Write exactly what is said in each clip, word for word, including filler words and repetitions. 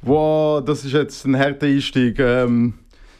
Wow, das ist jetzt ein harter Einstieg. Ähm,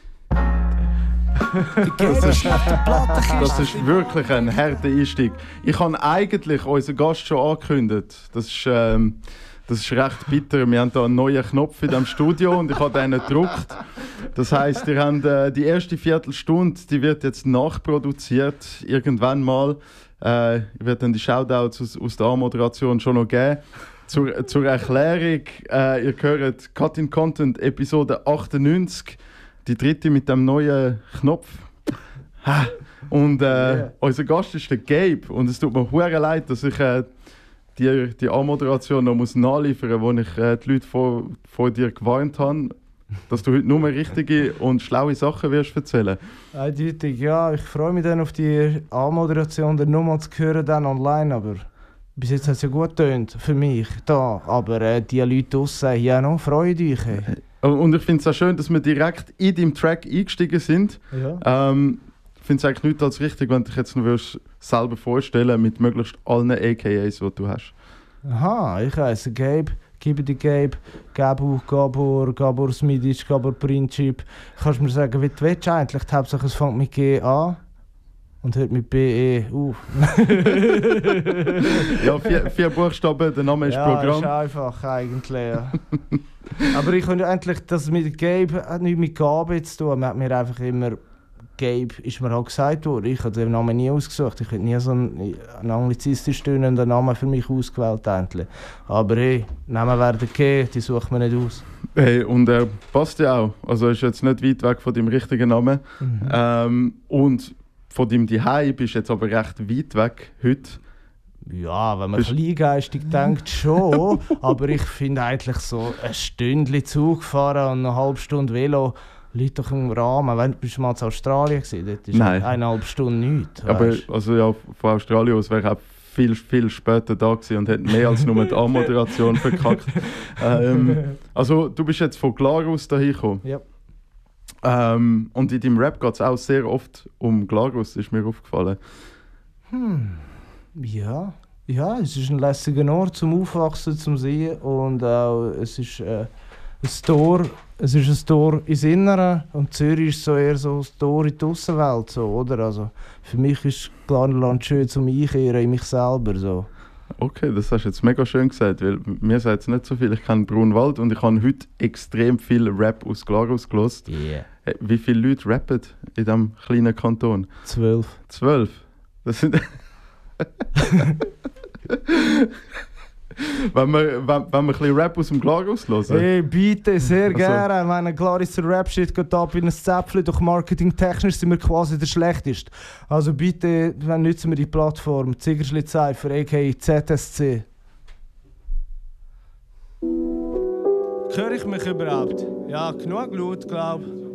das, ist, das ist wirklich ein harter Einstieg. Ich habe eigentlich unseren Gast schon angekündigt. Das ist, ähm, das ist recht bitter. Wir haben hier einen neuen Knopf in diesem Studio und ich habe den gedruckt. Das heisst, ihr habt, äh, die erste Viertelstunde die wird jetzt nachproduziert, irgendwann mal. Äh, ich werde dann die Shoutouts aus, aus der Anmoderation schon noch geben. Zur, zur Erklärung, äh, ihr hört Cut in Content Episode achtundneunzig, die dritte mit dem neuen Knopf. Und äh, yeah. Unser Gast ist der Gabe und es tut mir hure leid, dass ich äh, die, die Anmoderation noch muss nachliefern muss, wo ich äh, die Leute vor, vor dir gewarnt habe, dass du heute nur richtige und schlaue Sachen wirst erzählen. Eindeutig, ja. Ich freue mich dann auf die Anmoderation, dann nochmal zu hören dann online, aber bis jetzt hat es ja gut getönt für mich da. Aber äh, die Leute draussen, ja noch, freut euch. Hey. Und ich finde es auch schön, dass wir direkt in deinem Track eingestiegen sind. Ja. Ähm, ich finde es eigentlich nicht als richtig, wenn du dich jetzt noch würdest selber vorstellen mit möglichst allen A K As, die du hast. Aha, ich heiße Gabe. Gib dir Gabe, Gabu, Gabor, Gabor Smidic, Gabor Princip. Kannst du mir sagen, wie du willst eigentlich? Die Hauptsache es fängt mit G an und hört mit B, E auf. Ja, vier, vier Buchstaben, der Name ist ja, Programm. Ja, ist einfach eigentlich, ja. Aber ich finde eigentlich, dass mit Gabe hat nichts mit Gabe zu tun. Man hat mir einfach immer, Gabe ist mir halt gesagt worden. Ich habe den Namen nie ausgesucht. Ich habe nie so einen, einen anglizistisch tönenden Namen für mich ausgewählt. Eigentlich. Aber hey, Namen werden gegeben, die sucht man nicht aus. Hey, und er passt ja auch. Also ist jetzt nicht weit weg von deinem richtigen Namen. Mhm. Ähm, und von deinem Zuhause bist du jetzt aber recht weit weg heute. Ja, wenn man kleingeistig denkt, schon. Aber ich finde eigentlich so ein Stündchen Zug fahren und eine halbe Stunde Velo liegt doch im Rahmen. Wenn, bist du mal in Australien gewesen? Dort ist Nein. eineinhalb Stunden nichts. Aber also ja, von Australien aus wäre ich auch viel, viel später da gewesen und hätte mehr als nur die Anmoderation verkackt. ähm, also du bist jetzt von Glarus dahin gekommen. Ja. Ähm, und in deinem Rap geht es auch sehr oft um Glarus, ist mir aufgefallen. Hm. Ja. Ja, es ist ein lässiger Ort zum Aufwachsen, zum Sehen und auch es ist äh, ein Tor, es ist ein Tor ins Innere und Zürich ist so eher so ein Tor in die Aussenwelt, so, oder? Also für mich ist Glarnerland schön zum Einkehren in mich selber, so. Okay, das hast du jetzt mega schön gesagt, weil mir sagt es nicht so viel. Ich kenne Brunwald und ich habe heute extrem viel Rap aus Glarus gehört. Yeah. Wie viele Leute rappen in diesem kleinen Kanton? Zwölf. Zwölf? Das sind... wenn, wir, wenn, wenn wir ein bisschen Rap aus dem Glarus hören? Hey, bitte, sehr also. gerne. Wenn ein Glarisser Rap-Shit geht ab in ein Zäpfchen, doch marketingtechnisch sind wir quasi der Schlechteste. Also bitte, dann nutzen wir die Plattform Ziggerschli-Cypher, aka Z S C. Höre ich mich überhaupt? Ja, genug laut, glaube ich.